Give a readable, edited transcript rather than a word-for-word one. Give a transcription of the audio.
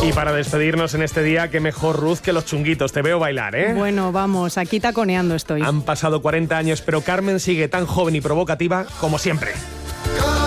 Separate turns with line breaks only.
Y para despedirnos en este día, qué mejor, Ruth, que los chunguitos. Te veo bailar, ¿eh?
Bueno, vamos, aquí taconeando estoy.
Han pasado 40 años, pero Carmen sigue tan joven y provocativa como siempre.